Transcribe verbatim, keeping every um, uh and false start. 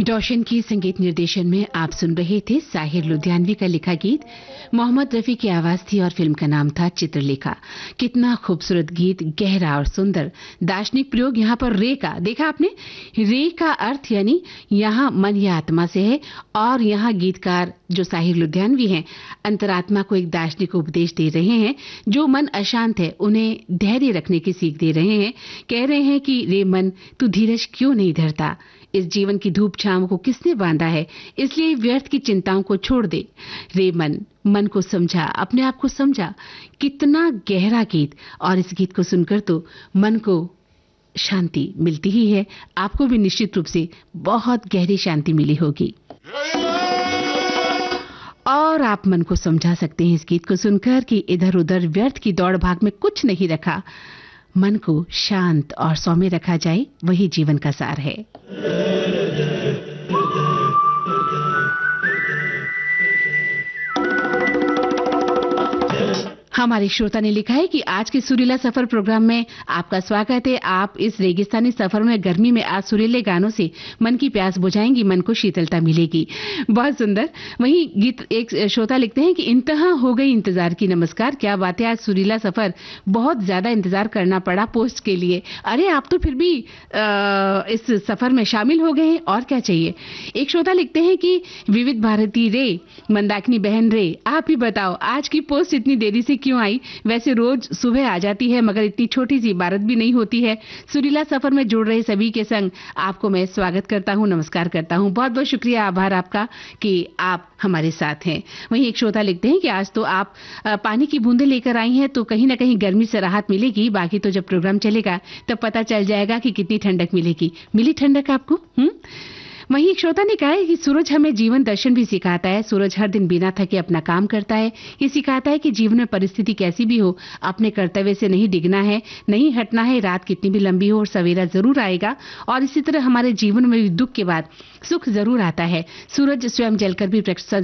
रोशन की संगीत निर्देशन में आप सुन रहे थे साहिर लुधियानवी का लिखा गीत। मोहम्मद रफी की आवाज थी और फिल्म का नाम था चित्रलेखा। कितना खूबसूरत गीत, गहरा और सुंदर। दार्शनिक प्रयोग यहाँ पर रे का देखा आपने। रे का अर्थ यानी यहाँ मन या आत्मा से है और यहाँ गीतकार जो साहिर लुधियानवी हैं अंतरात्मा को एक दार्शनिक उपदेश दे रहे हैं। जो मन अशांत है उन्हें धैर्य रखने की सीख दे रहे हैं। कह रहे हैं कि रे मन, तू धीरज क्यों नहीं धरता। इस जीवन की धूप छांव को किसने बांधा है, इसलिए व्यर्थ की चिंताओं को छोड़ दे। रे मन, मन को समझा, अपने आप को समझा। कितना गहरा गीत। और इस गीत को सुनकर तो मन को शांति मिलती ही है। आपको भी निश्चित रूप से बहुत गहरी शांति मिली होगी और आप मन को समझा सकते हैं इस गीत को सुनकर कि इधर उधर व्यर्थ की दौड़ भाग में कुछ नहीं रखा। मन को शांत और सौम्य रखा जाए, वही जीवन का सार है। हमारे श्रोता ने लिखा है कि आज के सुरीला सफर प्रोग्राम में आपका स्वागत है। आप इस रेगिस्तानी सफर में गर्मी में आज सुरीले गानों से मन की प्यास बुझाएंगी, मन को शीतलता मिलेगी। बहुत सुंदर। वहीं गीत एक श्रोता लिखते हैं कि इंतहा हो गई इंतजार की। नमस्कार, क्या बात है, आज सुरीला सफर बहुत ज्यादा इंतजार करना पड़ा पोस्ट के लिए। अरे आप तो फिर भी आ, इस सफर में शामिल हो गए हैं, और क्या चाहिए। एक श्रोता लिखते हैं कि विविध भारती रे, मंदाकिनी बहन रे, आप ही बताओ आज की पोस्ट इतनी देरी से क्यों आई। वैसे रोज सुबह आ जाती है मगर इतनी छोटी सी इबारत भी नहीं होती है। सुरीला सफर में जुड़ रहे सभी के संग आपको मैं स्वागत करता हूं, नमस्कार करता हूं। बहुत बहुत शुक्रिया, आभार आपका कि आप हमारे साथ हैं। वहीं एक श्रोता लिखते हैं कि आज तो आप पानी की बूंदें लेकर आई हैं तो कहीं ना कहीं गर्मी से राहत मिलेगी। बाकी तो जब प्रोग्राम चलेगा तब पता चल जाएगा कि कितनी ठंडक मिलेगी। मिली ठंडक आपको? हम्म वहीं एक श्रोता ने कहा है कि सूरज हमें जीवन दर्शन भी सिखाता है। सूरज हर दिन बिना थके अपना काम करता है। ये सिखाता है कि जीवन में परिस्थिति कैसी भी हो, अपने कर्तव्य से नहीं डिगना है, नहीं हटना है। रात कितनी भी लंबी हो और सवेरा जरूर आएगा। और इसी तरह हमारे जीवन में भी दुख के बाद सुख जरूर आता है। सूरज स्वयं जलकर भी